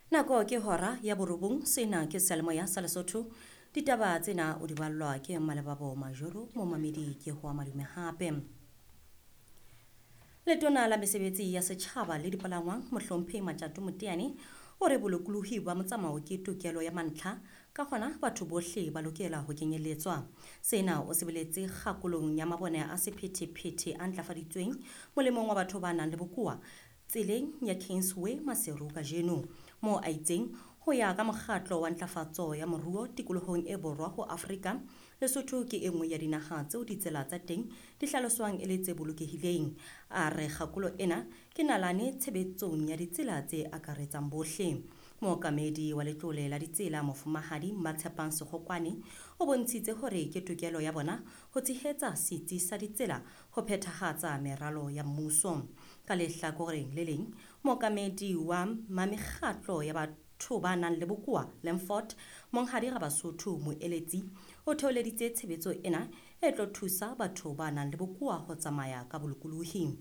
Nako ke hora ya borobong sena ke Selmoya sa Lesotho. Ditaba tsena o di ballwa ke Malebabo Majoro mo mamedi ke ho madume hape. Letona la mesebetsi ya setjhaba le dipalangwang Mohlomphehi Matjato Moteane o re bolokolohi ba motsamao ke tokelo ya mantlha ka hona batho bohle ba lokela ho kenyelletswa. Sena o sebeletse kgakolong ya mabone a sephethephethe a ntlafaditsweng molemong wa batho ba nang le bokowa tseleng ya Kingsway Maseru kajeno mo a itseng ho ya ka mokgatlo wa ntlafatso ya moruo tikolohong e borwa ho Afrika. Lesotho ke e nngwe ya dinaha tseo ditsela tsa teng di hlaloswang e le tse bolokehileng. A re kgakolo ena ke nalane tshebetsong ya ditsela tse akaretsang bohle. Mookamedi wa letlole la ditsela Mofumahadi Matshepang Sekgokwane o bontshitse hore ke tokelo ya bona ho tshehetsa setsi sa ditsela ho phethahatsa meralo ya mmuso. Ka lehlakoreng le leng, mookamedi wa mamekgatlo ya batho ba nang le bokowa Lemford Monghadi Rabasotho Moeletsi o theoleditse tshebetso ena e tlo thusa batho ba nang le bokowa ho tsamaya ka bolokolohi.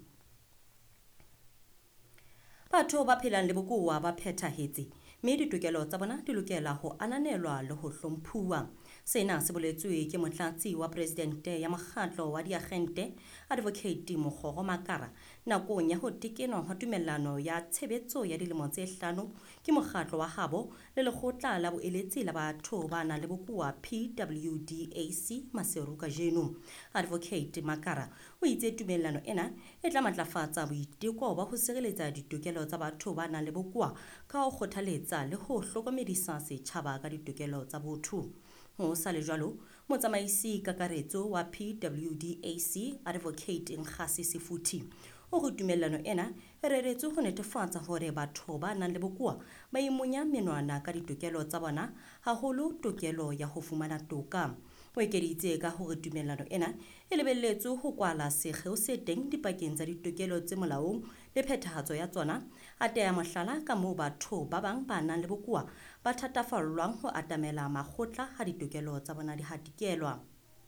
Batho ba phelang le bokowa ba phethahetse mme ditokelo tsa bona di lokela ho ananelwa le ho hlomphuwa. Sena se boletswe ke motlatsi wa presidente ya mokgatlo wa diagente Advocate Mokgoro Makara nakong ya ho tekenwa ha tumellano ya tshebetso ya dilemo tse 5 ke mokgatlo wa habo le lekgotla la boeletsi la batho ba nang le bokowa PWDAC Maseru kajeno. Advocate Makara o itse tumellano ena e tla matlafatsa boiteko ba ho sireletsa ditokelo tsa batho ba nang le bokowa ka ho kgothaletsa le ho hlokomedisa setjhaba ka ditokelo tsa botho. Ho sa le jwalo, motsamaisi kakaretso wa PWDAC Advocate Nkgasi Sifuthi o re tumellano ena e reretswe ho netefatsa hore batho ba nang le bokowa ba imonya menwana ka ditokelo tsa bona, haholo tokelo ya ho fumana toka. O ekeditse ka hore tumellano ena e lebelletswe ho kwala sekgeo se teng dipakeng tsa ditokelo tse molaong le phethahatso ya tsona, a teya mohlala ka moo batho ba bang ba nang le bokowa ba thatafallwang ho atamela makgotla ha ditokelo tsa bona di hatikelwa.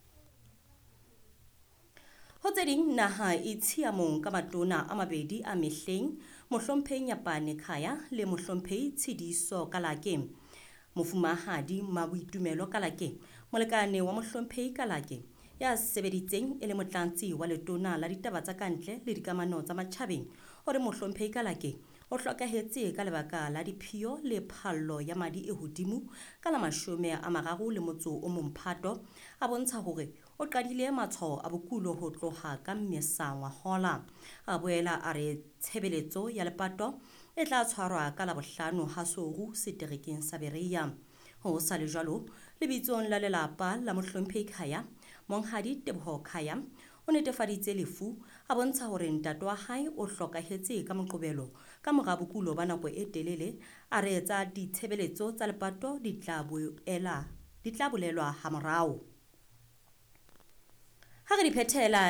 Ho tse ding, naha e tshiamong ka matona a mabedi a mehleng, Mohlomphehi Nyapane Khaya le Mohlomphehi Tshidiso Kalake. Mofumahadi Maboitumelo Kalake, molekane wa Mohlomphehi Kalake, ya sebeditseng e le motlatsi wa letona la ditaba tsa kantle le dikamano tsa matjhabeng, hore Mohlomphehi Kalake o hlokahetse ka lebaka la diphio le phallo ya madi e hodimo ka la 31 Phato, a bontsha hore o qadile matshwao a bokulo ho tloha ka Mmesa ngwahola. A boela a re tshebeletso ya lepato e tla tshwarwa ka la 5 Hasoru seterekeng sa Bereya. Ho sa le jwalo, lebitsong la lelapa la Mohlomphehi Khaya, Monghadi Teboho Khaya o netefaditse lefu, a bontsha hore ntate wa hae o hlokahetse ka Moqebelo ka mora bokulo ba nako e telele. A re etsa ditshebeletso tsa lepato di tla bolelwa ha morao. Ha re di phethela